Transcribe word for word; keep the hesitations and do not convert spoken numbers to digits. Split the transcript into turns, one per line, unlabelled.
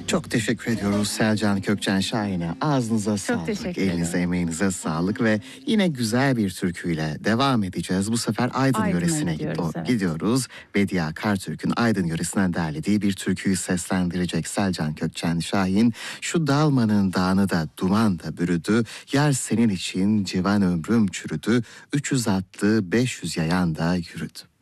Çok teşekkür ediyoruz Selcan Kökçen Şahin'e. Ağzınıza sağlık,
teşekkür
elinize
ederim.
emeğinize sağlık ve yine güzel bir türküyle devam edeceğiz. Bu sefer Aydın
Aydın'a
yöresine
gidiyoruz,
gidiyoruz.
evet.
gidiyoruz. Bediye Akartürk'ün Aydın yöresinden derlediği bir türküyü seslendirecek Selcan Kökçen Şahin. Şu dalmanın dağını da duman da bürüdü, yar senin için civan ömrüm çürüdü, üç yüz atlı beş yüz yayan da yürüdü.